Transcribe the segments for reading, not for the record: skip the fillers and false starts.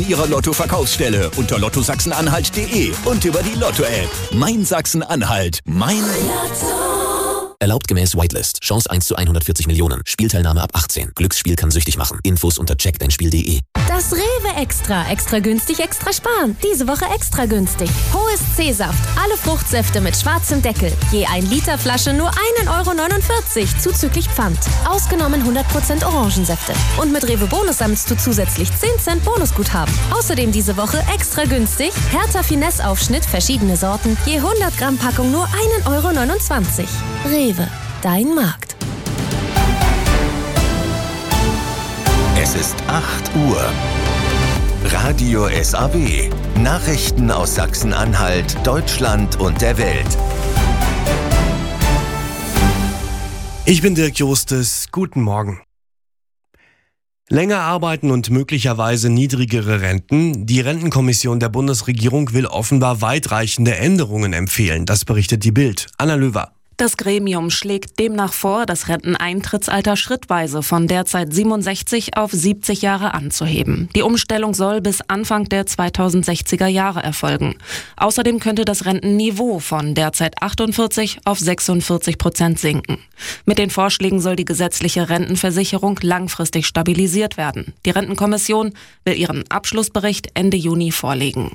in Ihrer Lotto-Verkaufsstelle, unter lottosachsen-anhalt.de und über die Lotto-App. Mein Sachsen-Anhalt. Mein Lotto. Erlaubt gemäß Whitelist. Chance 1 zu 140 Millionen. Spielteilnahme ab 18. Glücksspiel kann süchtig machen. Infos unter checkdeinspiel.de. Das Rewe Extra. Extra günstig, extra sparen. Diese Woche extra günstig. Hohes C-Saft. Alle Fruchtsäfte mit schwarzem Deckel. Je 1 Liter Flasche nur 1,49 € zuzüglich Pfand. Ausgenommen 100% Orangensäfte. Und mit Rewe Bonus sammelst du zusätzlich 10 Cent Bonusguthaben. Außerdem diese Woche extra günstig. Hertha Finesse Aufschnitt, verschiedene Sorten. Je 100 Gramm Packung nur 1,29 €. Rewe, dein Markt. Es ist 8 Uhr. Radio SAW. Nachrichten aus Sachsen-Anhalt, Deutschland und der Welt. Ich bin Dirk Justes. Guten Morgen. Länger arbeiten und möglicherweise niedrigere Renten. Die Rentenkommission der Bundesregierung will offenbar weitreichende Änderungen empfehlen. Das berichtet die Bild. Anna Löwer. Das Gremium schlägt demnach vor, das Renteneintrittsalter schrittweise von derzeit 67 auf 70 Jahre anzuheben. Die Umstellung soll bis Anfang der 2060er Jahre erfolgen. Außerdem könnte das Rentenniveau von derzeit 48 auf 46% sinken. Mit den Vorschlägen soll die gesetzliche Rentenversicherung langfristig stabilisiert werden. Die Rentenkommission will ihren Abschlussbericht Ende Juni vorlegen.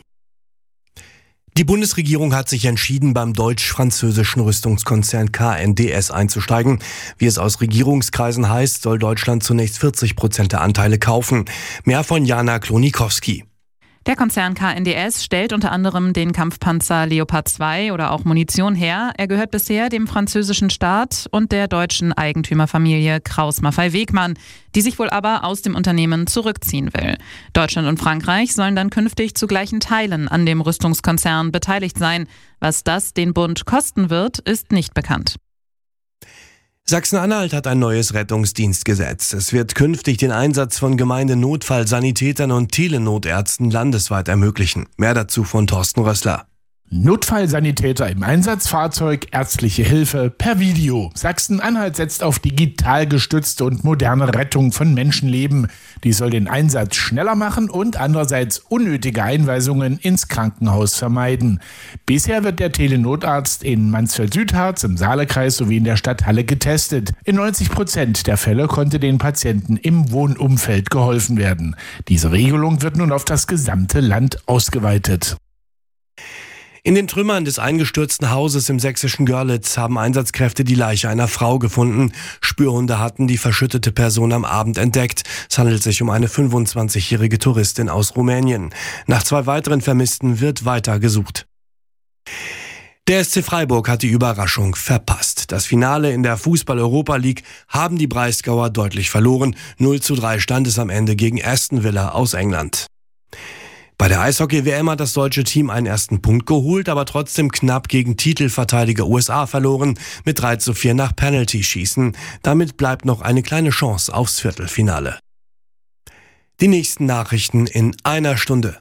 Die Bundesregierung hat sich entschieden, beim deutsch-französischen Rüstungskonzern KNDS einzusteigen. Wie es aus Regierungskreisen heißt, soll Deutschland zunächst 40% der Anteile kaufen. Mehr von Jana Klonikowski. Der Konzern KNDS stellt unter anderem den Kampfpanzer Leopard 2 oder auch Munition her. Er gehört bisher dem französischen Staat und der deutschen Eigentümerfamilie Krauss-Maffei-Wegmann, die sich wohl aber aus dem Unternehmen zurückziehen will. Deutschland und Frankreich sollen dann künftig zu gleichen Teilen an dem Rüstungskonzern beteiligt sein. Was das den Bund kosten wird, ist nicht bekannt. Sachsen-Anhalt hat ein neues Rettungsdienstgesetz. Es wird künftig den Einsatz von Gemeindenotfallsanitätern und Telenotärzten landesweit ermöglichen. Mehr dazu von Thorsten Rössler. Notfallsanitäter im Einsatzfahrzeug, ärztliche Hilfe per Video. Sachsen-Anhalt setzt auf digital gestützte und moderne Rettung von Menschenleben. Die soll den Einsatz schneller machen und andererseits unnötige Einweisungen ins Krankenhaus vermeiden. Bisher wird der Telenotarzt in Mansfeld-Südharz im Saalekreis sowie in der Stadt Halle getestet. In 90% der Fälle konnte den Patienten im Wohnumfeld geholfen werden. Diese Regelung wird nun auf das gesamte Land ausgeweitet. In den Trümmern des eingestürzten Hauses im sächsischen Görlitz haben Einsatzkräfte die Leiche einer Frau gefunden. Spürhunde hatten die verschüttete Person am Abend entdeckt. Es handelt sich um eine 25-jährige Touristin aus Rumänien. Nach 2 weiteren Vermissten wird weiter gesucht. Der SC Freiburg hat die Überraschung verpasst. Das Finale in der Fußball-Europa League haben die Breisgauer deutlich verloren. 0:3 stand es am Ende gegen Aston Villa aus England. Bei der Eishockey-WM hat das deutsche Team einen ersten Punkt geholt, aber trotzdem knapp gegen Titelverteidiger USA verloren, mit 3:4 nach Penalty-Schießen. Damit bleibt noch eine kleine Chance aufs Viertelfinale. Die nächsten Nachrichten in einer Stunde.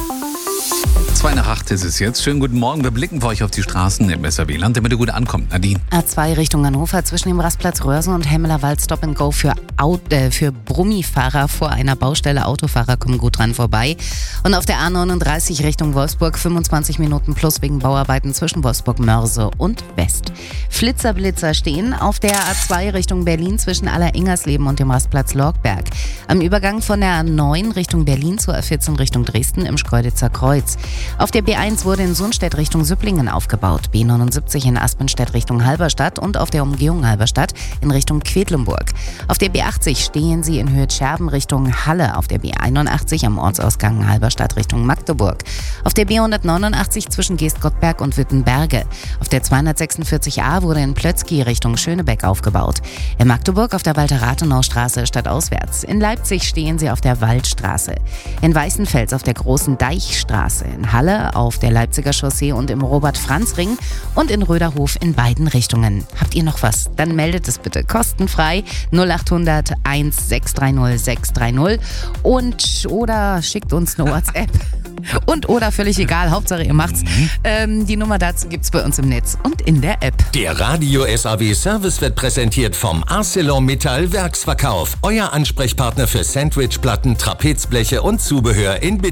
7:02 ist es jetzt. Schönen guten Morgen. Wir blicken für euch auf die Straßen im SRW-Land, damit ihr gut ankommt. Nadine. A2 Richtung Hannover zwischen dem Rastplatz Röhrsen und Hemmeler Wald Stop and Go für Brummifahrer vor einer Baustelle. Autofahrer kommen gut dran vorbei. Und auf der A39 Richtung Wolfsburg 25 Minuten plus wegen Bauarbeiten zwischen Wolfsburg-Mörse und West. Flitzer stehen auf der A2 Richtung Berlin zwischen Aller-Ingersleben und dem Rastplatz Lorgberg. Am Übergang von der A9 Richtung Berlin zur A14 Richtung Dresden im Schkeuditzer Kreuz. Auf der B1 wurde in Sundstedt Richtung Süpplingen aufgebaut, B79 in Aspenstedt Richtung Halberstadt und auf der Umgehung Halberstadt in Richtung Quedlinburg. Auf der B80 stehen sie in Höhe Scherben Richtung Halle, auf der B81 am Ortsausgang Halberstadt Richtung Magdeburg. Auf der B189 zwischen Geestgottberg und Wittenberge. Auf der 246a wurde in Plötzky Richtung Schönebeck aufgebaut. In Magdeburg auf der Walter-Rathenau-Straße stadtauswärts. In Leipzig stehen sie auf der Waldstraße. In Weißenfels auf der Großen Deichstraße. In Halle auf der Leipziger Chaussee und im Robert-Franz-Ring und in Röderhof in beiden Richtungen. Habt ihr noch was? Dann meldet es bitte kostenfrei 0800 1630 630 und oder schickt uns eine WhatsApp. Und oder völlig egal, Hauptsache ihr macht's. Die Nummer dazu gibt's bei uns im Netz und in der App. Der Radio SAW Service wird präsentiert vom ArcelorMittal Werksverkauf. Euer Ansprechpartner für Sandwichplatten, Trapezbleche und Zubehör in